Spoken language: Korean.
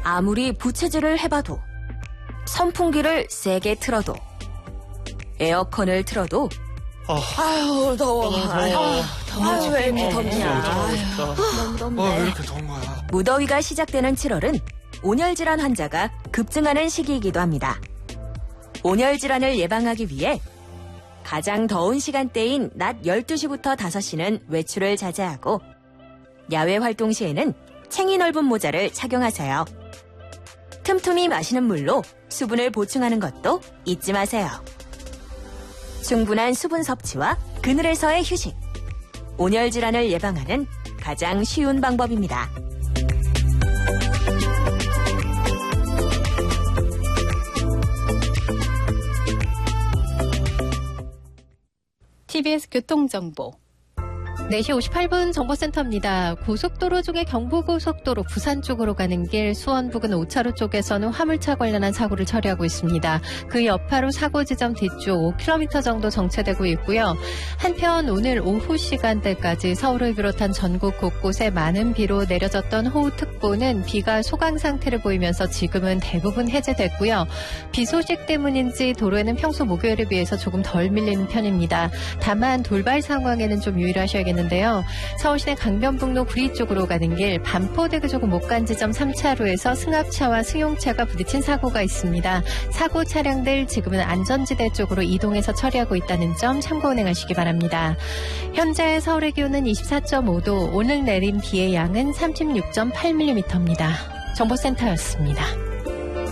아무리 부채질을 해봐도, 선풍기를 세게 틀어도, 에어컨을 틀어도 아유, 더워. 더워. 왜 이렇게 덥냐. 너무 덥네. 왜 이렇게 더운 거야? 무더위가 시작되는 7월은 온열질환 환자가 급증하는 시기이기도 합니다. 온열질환을 예방하기 위해 가장 더운 시간대인 낮 12시부터 5시는 외출을 자제하고 야외 활동 시에는 챙이 넓은 모자를 착용하세요. 틈틈이 마시는 물로 수분을 보충하는 것도 잊지 마세요. 충분한 수분 섭취와 그늘에서의 휴식. 온열질환을 예방하는 가장 쉬운 방법입니다. TBS 교통정보 4시 58분 정보센터입니다. 고속도로 중에 경부고속도로 부산 쪽으로 가는 길 수원 부근 5차로 쪽에서는 화물차 관련한 사고를 처리하고 있습니다. 그 여파로 사고 지점 뒤쪽 5km 정도 정체되고 있고요. 한편 오늘 오후 시간대까지 서울을 비롯한 전국 곳곳에 많은 비로 내려졌던 호우특보는 비가 소강 상태를 보이면서 지금은 대부분 해제됐고요. 비 소식 때문인지 도로에는 평소 목요일에 비해서 조금 덜 밀리는 편입니다. 다만 돌발 상황에는 좀 유의하셔야겠는데요. 서울시내 강변북로 구리 쪽으로 가는 길 반포대교 조금 못 간 지점 3차로에서 승합차와 승용차가 부딪힌 사고가 있습니다. 사고 차량들 지금은 안전지대 쪽으로 이동해서 처리하고 있다는 점 참고 운행하시기 바랍니다. 현재 서울의 기온은 24.5도, 오늘 내린 비의 양은 36.8mm입니다. 정보센터였습니다.